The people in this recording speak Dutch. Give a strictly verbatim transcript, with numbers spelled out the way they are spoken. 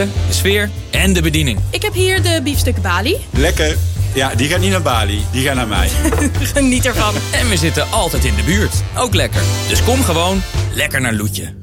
De sfeer en de bediening. Ik heb hier de biefstuk Bali. Lekker. Ja, die gaat niet naar Bali, die gaat naar mij. Geniet ervan. En we zitten altijd in de buurt. Ook lekker. Dus kom gewoon lekker naar Loetje.